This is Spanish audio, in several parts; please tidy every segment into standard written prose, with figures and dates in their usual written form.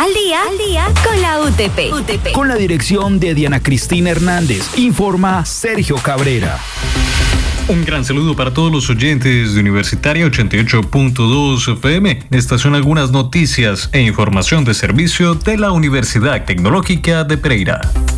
Al día con la UTP. Con la dirección de Diana Cristina Hernández, informa Sergio Cabrera. Un gran saludo para todos los oyentes de Universitaria 88.2 FM. Estas son algunas noticias e información de servicio de la Universidad Tecnológica de Pereira.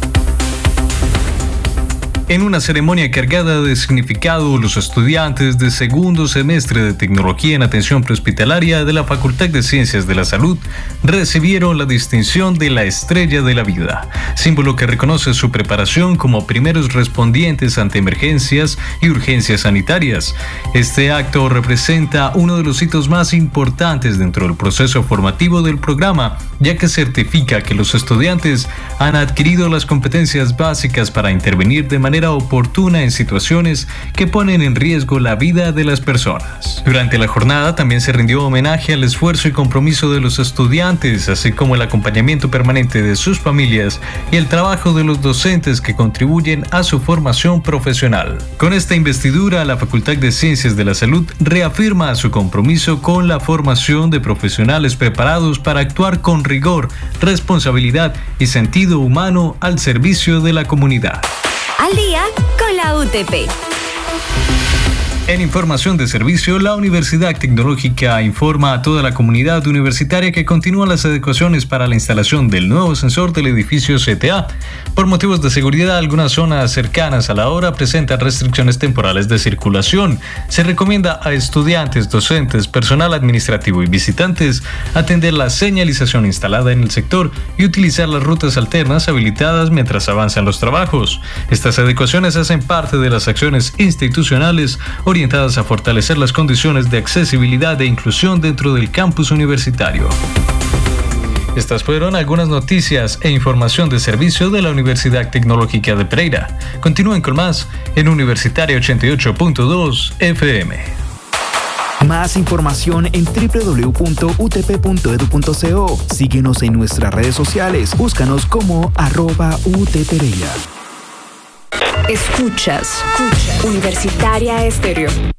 En una ceremonia cargada de significado, los estudiantes de segundo semestre de Tecnología en Atención Prehospitalaria de la Facultad de Ciencias de la Salud recibieron la distinción de la Estrella de la Vida, símbolo que reconoce su preparación como primeros respondientes ante emergencias y urgencias sanitarias. Este acto representa uno de los hitos más importantes dentro del proceso formativo del programa, ya que certifica que los estudiantes han adquirido las competencias básicas para intervenir de manera oportuna en situaciones que ponen en riesgo la vida de las personas. Durante la jornada también se rindió homenaje al esfuerzo y compromiso de los estudiantes, así como el acompañamiento permanente de sus familias y el trabajo de los docentes que contribuyen a su formación profesional. Con esta investidura, la Facultad de Ciencias de la Salud reafirma su compromiso con la formación de profesionales preparados para actuar con rigor, responsabilidad y sentido humano al servicio de la comunidad. Al día con la UTP. En información de servicio, la Universidad Tecnológica informa a toda la comunidad universitaria que continúan las adecuaciones para la instalación del nuevo ascensor del edificio CTA. Por motivos de seguridad, algunas zonas cercanas a la obra presentan restricciones temporales de circulación. Se recomienda a estudiantes, docentes, personal administrativo y visitantes atender la señalización instalada en el sector y utilizar las rutas alternas habilitadas mientras avanzan los trabajos. Estas adecuaciones hacen parte de las acciones institucionales orientadas a fortalecer las condiciones de accesibilidad e inclusión dentro del campus universitario. Estas fueron algunas noticias e información de servicio de la Universidad Tecnológica de Pereira. Continúen con más en Universitaria 88.2 FM. Más información en www.utp.edu.co. Síguenos en nuestras redes sociales. Búscanos como @UTPereira. Escuchas Universitaria Estéreo.